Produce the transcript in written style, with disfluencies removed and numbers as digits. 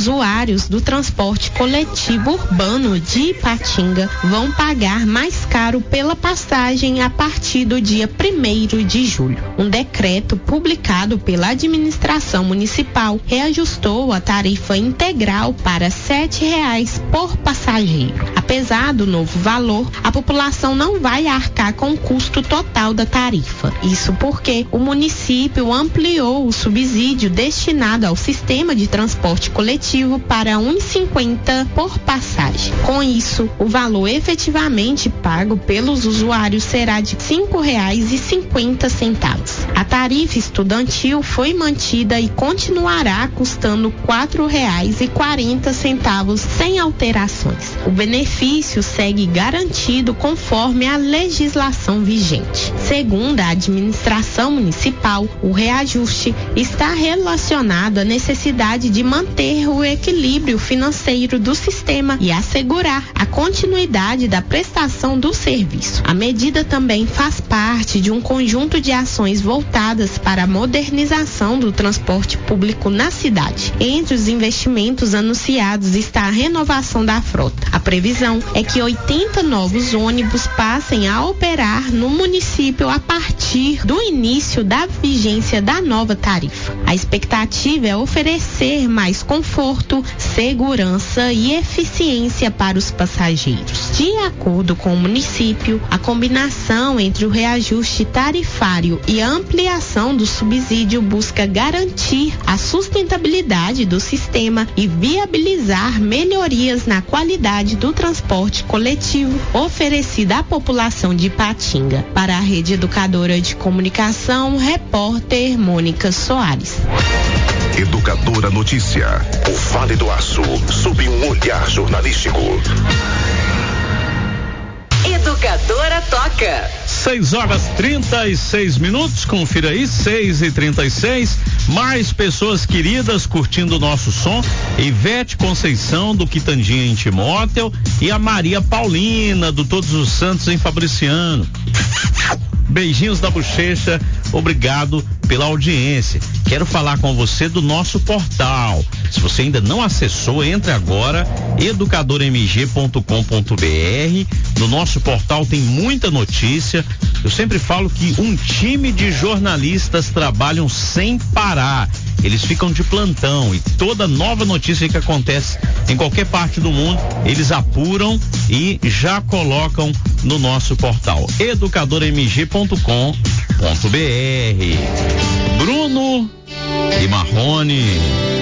usuários do transporte coletivo urbano de Ipatinga vão pagar mais caro pela passagem a partir do dia 1º de julho. Um decreto publicado pela administração municipal reajustou a tarifa integral para R$ 7,00 por passageiro. Apesar do novo valor, a população não vai arcar com o custo total da tarifa. Isso porque o município ampliou o subsídio destinado ao sistema de transporte coletivo para R$ 1,50 por passagem. Com isso, o valor efetivamente pago pelos usuários será de R$ 5,50. A tarifa estudantil foi mantida e continuará custando R$ 4,40 sem alterações. O benefício segue garantido conforme a legislação vigente. Segundo a administração municipal, o reajuste está relacionado à necessidade de manter o equilíbrio financeiro do sistema e assegurar a continuidade da prestação do serviço. A medida também faz parte de um conjunto de ações voltadas para a modernização do transporte público na cidade. Entre os investimentos anunciados está a renovação da frota. A previsão é que 80 novos ônibus passem a operar no município a partir do início da vigência da nova tarifa. A expectativa é oferecer mais conforto, segurança e eficiência para os passageiros. De acordo com o município, a combinação entre o reajuste tarifário e a ampliação do subsídio busca garantir a sustentabilidade do sistema e viabilizar melhorias na qualidade do transporte coletivo oferecido à população de Ipatinga. Para a Rede Educadora de Comunicação, repórter Mônica Soares. Educadora Notícia, o Vale do Aço, sob um olhar jornalístico. Educadora toca. 6:36, confira aí, 6:36. Mais pessoas queridas curtindo o nosso som. Ivete Conceição do Quitandinha em Timóteo e a Maria Paulina do Todos os Santos em Fabriciano. Beijinhos da bochecha, obrigado pela audiência. Quero falar com você do nosso portal. Se você ainda não acessou, entre agora, educadormg.com.br. No nosso portal tem muita notícia. Eu sempre falo que um time de jornalistas trabalham sem parar. Eles ficam de plantão e toda nova notícia que acontece em qualquer parte do mundo, eles apuram e já colocam no nosso portal educadormg.com.br. Bruno e Marrone.